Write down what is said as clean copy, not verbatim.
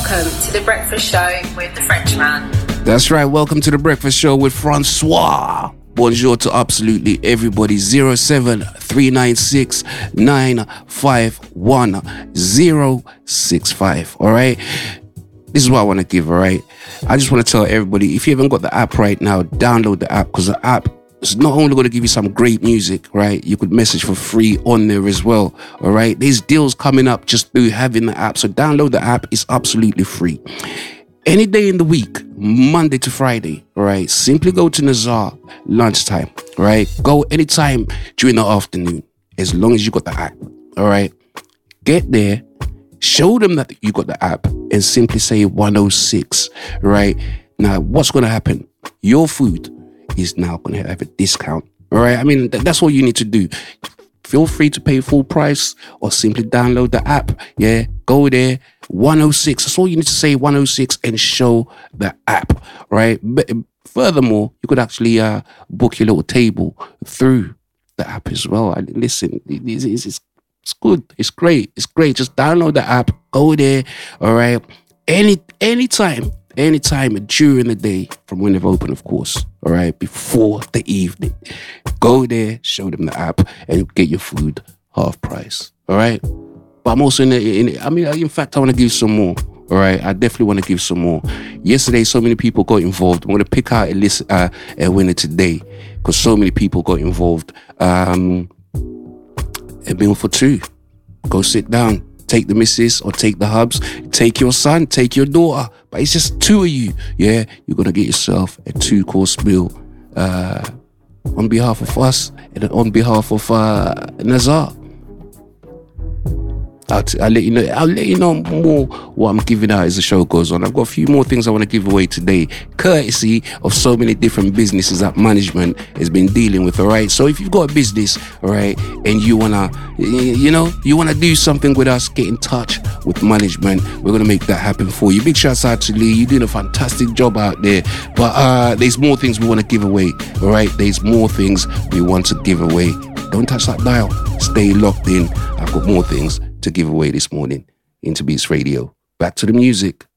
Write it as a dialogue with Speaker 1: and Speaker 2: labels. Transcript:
Speaker 1: Welcome to The Breakfast Show with The Frenchman.
Speaker 2: That's right, welcome to The Breakfast Show with Francois. Bonjour to absolutely everybody. 07396 951 065. Alright? This is what I want to give, alright? I just want to tell everybody, if you haven't got the app right now, download the app, because the app is not only going to give you some great music, right? You could message for free on there as well, alright? There's deals coming up just through having the app, so download the app. It's absolutely free. Any day in the week, Monday to Friday, alright? Simply go to Nazar lunchtime, alright? Go anytime during the afternoon, as long as you got the app, alright? Get there, show them that you got the app, and simply say 106, right? Now, what's going to happen? Your food is now going to have a discount, alright? I mean, that's all you need to do. Feel free to pay full price or simply download the app, yeah? Go there, 106. That's all you need to say, 106, and show the app, right? But furthermore, you could actually book your little table through the app as well. Listen, it's good. It's great. It's great. Just download the app. Go there, all right? Anytime during the day, from when they've opened, of course, all right? Before the evening. Go there, show them the app, and get your food half price, all right? But I'm also in fact, I want to give some more. All right, I definitely want to give some more. Yesterday, so many people got involved. I'm going to pick out a winner today, because so many people got involved. A meal for two. Go sit down. Take the missus or take the hubs. Take your son. Take your daughter. But it's just two of you. Yeah, you're going to get yourself a 2-course meal on behalf of us and on behalf of Nazar. I'll let you know more what I'm giving out as the show goes on. I've got a few more things I want to give away today, courtesy of so many different businesses that management has been dealing with, all right? So if you've got a business, all right, and you want to do something with us, get in touch with management. We're going to make that happen for you. Big shouts out to Lee. You're doing a fantastic job out there. But there's more things we want to give away, all right? There's more things we want to give away. Don't touch that dial. Stay locked in. I've got more things to give away this morning into Beats Radio. Back to the music.